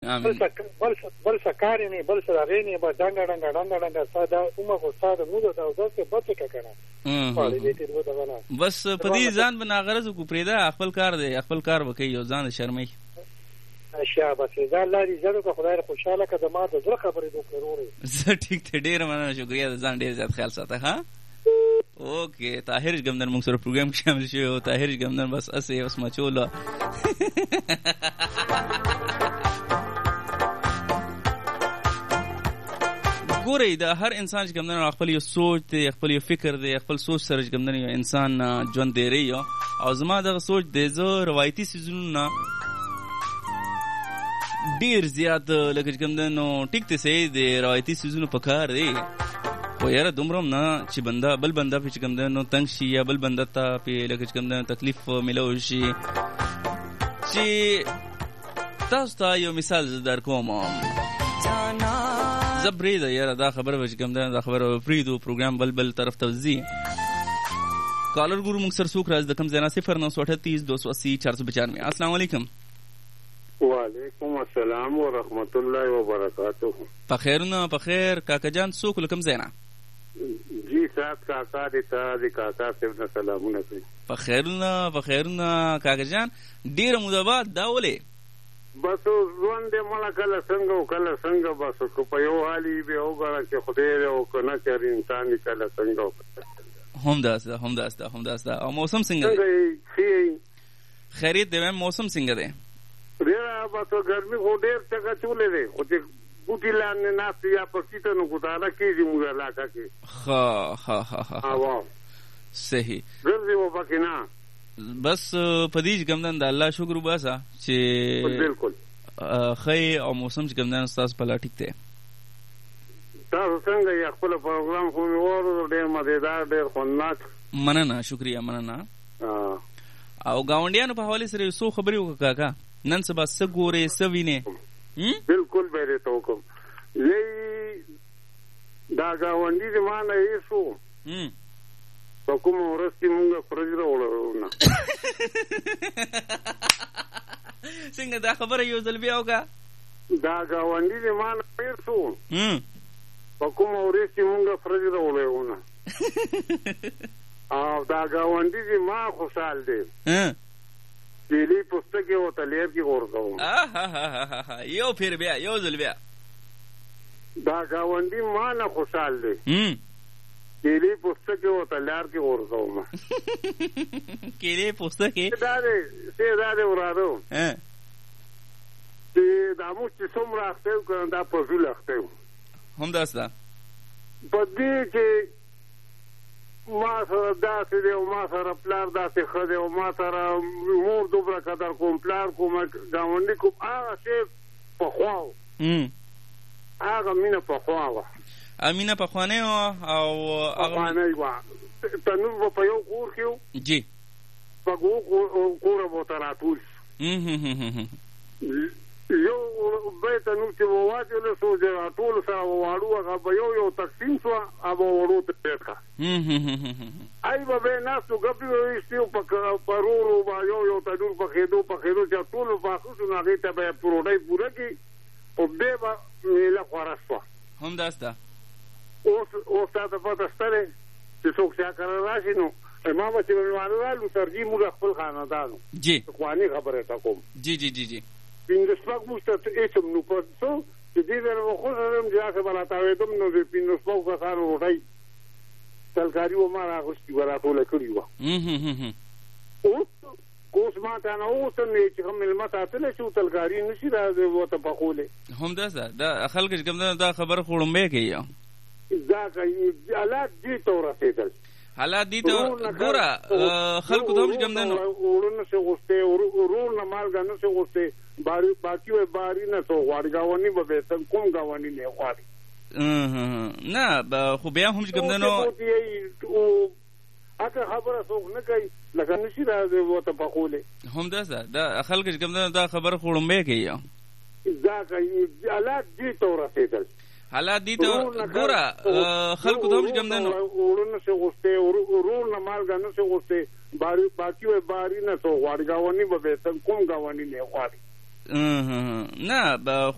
آمین. بل سکاری نه بل سراغی نه با دنګ ساده اومه خو ساده مو ده او ځکه بچ کنه پاره دې ته ودا بس په دې ځان بنا غرض کو پریدا خپل کار دی خپل کار وکي یو ځان شرمای شابه دا لاري زړه کو خدای خوشاله کړه ما ته زړه خبرې وکړورې زه ټیک ته ډیر مننه شکریا د ځان ډیر زیات خیال ساته ها اوکې طاهر ګمدن موږ سره پروګرام کې شامل شوی او طاهر ګمدن بس اسه اوس مچولا ګورې دا هر انسان چې ګمدن خپل یو سوچ دی خپل یو فکر دی خپل سوچ سره ګمدن یو انسان ژوند دی ری او زما دغه سوچ دی زه روایتي سيزونه ډیر زیات لکه ګمدن نو ټیک ته صحیح دی روایتي سيزونه پکار دی و یاره دومره نه چې بل بنده په ګمدن نو تنگ شي یا بل بنده ته په لکه ګمدن تکلیف ملو شي چې تاسو ته یو مثال در کوم زبرید یاره دا خبره وش ګمدن دا خبره فریدو پروګرام بل طرف ته وزي کالر ګورو موږ سره سوک راز د کم زینا 0938 280 495 السلام علیکم وعلیکم السلام ورحمت الله وبرکاتہ بخیر کاکا جان سوک لکم زینا جی صاحب کاکا دې کاکا څنګه سلامونه کوي بخیرونه کاکا جان ډیر مودبات دا ولې بس ځوان دې مړه کله څنګه بس کو په یو حالي به وګړه چې خدای او کنه چې انسان کله څنګه هم داسته او موسم څنګه دی خیریت دی موسم څنګه دی ډیر بس ګرمي خو ډیر څنګه چولې دی خو چې ګوټی لاندې ناست یا پکې نو ګټاله کېږي موږ علاقه کې ها صحیح ګرځي و پکې نه بس پدیج ګمدن د الله شکر وباسا چې بالکل خی او موسم چې ګمدن استاد په لا ټیک ته تاسو څنګه یې خپل پروګرام خو ورو ډیر مزیدار ډیر خوندناک مننه شکریا مننه او گاونډیانو په حواله سره سو خبري وکاکا نن سبا سګورې سوینه بالکل به ته وکم یی دا گاونډي دې مانه ایسو په کوم ورستي مونږه فرجره وړو څنګه دا خبره یو ځل بیا وکا دا گاونډي دې مانه ایسو په کوم ورستي مونږه فرجره وړو او دا گاونډي دې ما خوشحال دي دلی پستکی او تلیب کی ورکوم یو پھر بیا یو ځل بیا دا گاونډي ما نه خوشحال دي دلی پستکی او تلیب کی ورکوم کلی پستکی دا دې ورارو چې دا مو چې څومره اخته کړه دا په ځل اخته هم داستا په دې کې ما سره داسې دی او ما سره پلار داسې ښه دی او ما سره مور دومره قدر کوم پلار کوم ګاونډي کوم هغه شی پخوا و هغه مینه پخوا وه مینه پخوانۍ وه او پخوانۍ وه تنور به په یو کور کې و جی په کوره به ورته راټول یو به تنور چې به واچولو سو چې راټول سره واړو هغه به یو تقسیم شوه هغه وړو ته پرېږ کړه ای به به ناستو ګپې به ویستي و په رورو به یو تنور پخېدو چې ټولو پاخه شو نو هغې ته به یې پروډۍ پوره کړي خو بیا به میله خوره شوه همداسته اوس تا ته پته شته دی چې څوک چا کره راشي نو ما به چې مېلمانه رالو ترجیح موږ خپل خاندانو جی خواني خبره ته کوم جی پنځه شپږ موږ ته هېڅ نو په څو چې دې ځای به خوښه یم چې هسې به راتاوېدم نو د پنځه شپږو کسانو روټۍ ترکاري و ما راغوښتي وه راټوله کړې وه اوس ما ته نه اوسم چې ښه مېلمه ساتلی شي ترکاري نه شي ورته پخولی همداسته دا خلک چې کوم دا خبره خو ړومبی کوي دا کوي حالات دې ته ورسېدل حالات دې ته ګوره خلکو ته هم چې کوم دی نو اوړه نشي غوښتی ورور نه مالګه نشي غوښتی باقي وایي باري نه څه غواړي ګاونډي به بهتر کوم ګاونډي نه غواړي نه خو بیا هم چې کوم دی نو هغه خبره څوک نه کوي لکه نشي راځي ورته پخولی همداسته دا خلک چې کوم دی دا خبره خو ړومبی کوي دا کوي حالات دې ته ورسېدل حالات دي ته ګوره خلکو ته هم چې کوم دی نو اوړه نشي غوښتی ورور نه مالګه نشي غوښتی باقي وایي باري نه څه غواړي ګاونډي به بهتر کوم ګاونډي نه غواړي نه